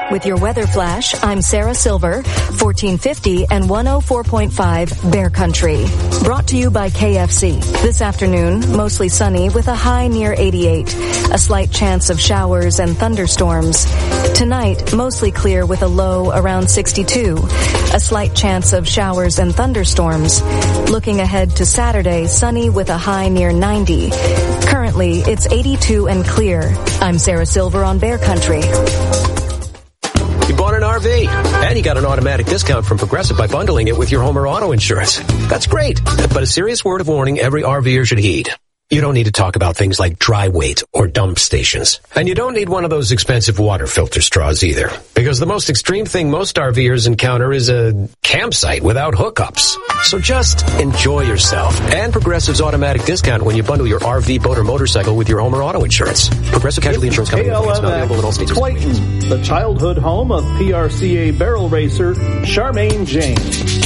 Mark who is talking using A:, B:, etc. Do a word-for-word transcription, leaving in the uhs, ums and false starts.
A: With your weather flash, I'm Sarah Silver, fourteen fifty and one oh four point five Bear Country. Brought to you by K F C. This afternoon, mostly sunny with a high near eighty-eight. A slight chance of showers and thunderstorms. Tonight, mostly clear with a low around sixty-two. A slight chance of showers and thunderstorms. Looking ahead to Saturday, sunny with a high near ninety. Currently, it's eighty-two and clear. I'm Sarah Silver on Bear Country.
B: You bought an R V, and you got an automatic discount from Progressive by bundling it with your home or auto insurance. That's great, but a serious word of warning every RVer should heed. You don't need to talk about things like dry weight or dump stations. And you don't need one of those expensive water filter straws either. Because the most extreme thing most RVers encounter is a campsite without hookups. So just enjoy yourself. And Progressive's automatic discount when you bundle your R V, boat, or motorcycle with your home or auto insurance. Progressive Casualty Insurance Company. Not available in all states.
C: Clayton, the childhood home of P R C A barrel racer Charmaine James.